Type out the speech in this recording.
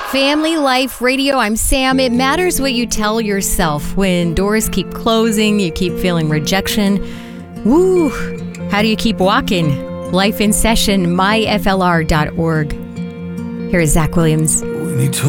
Family Life Radio, I'm Sam. It matters what you tell yourself when doors keep closing, you keep feeling rejection. Woo! How do you keep walking? Life in Session, myflr.org. Here is Zach Williams. We need to